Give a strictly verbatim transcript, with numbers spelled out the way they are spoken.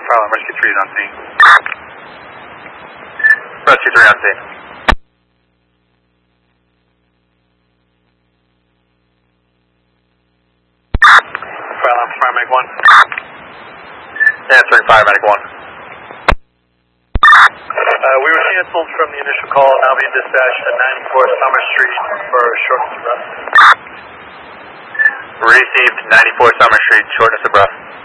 Pilot, Rescue three is on scene. Rescue three on scene. Pilot, Paramedic one. Yeah, three, Paramedic one. Uh, we were canceled from the initial call, now being dispatched at ninety-four Summer Street for shortness of breath. Received ninety-four Summer Street, shortness of breath.